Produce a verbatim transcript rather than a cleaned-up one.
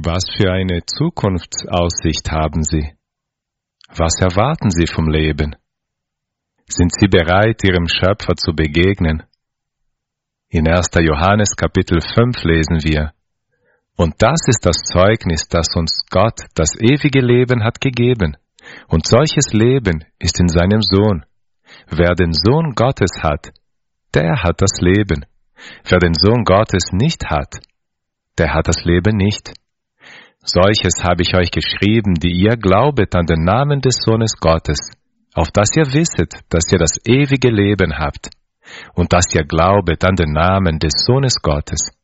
Was für eine Zukunftsaussicht haben Sie? Was erwarten Sie vom Leben? Sind Sie bereit, Ihrem Schöpfer zu begegnen? In erster Johannes Kapitel fünf lesen wir: Und das ist das Zeugnis, das uns Gott das ewige Leben hat gegeben. Und solches Leben ist in seinem Sohn. Wer den Sohn Gottes hat, der hat das Leben. Wer den Sohn Gottes nicht hat, der hat das Leben nicht. Solches habe ich euch geschrieben, die ihr glaubet an den Namen des Sohnes Gottes, auf dass ihr wisset, dass ihr das ewige Leben habt, und dass ihr glaubet an den Namen des Sohnes Gottes.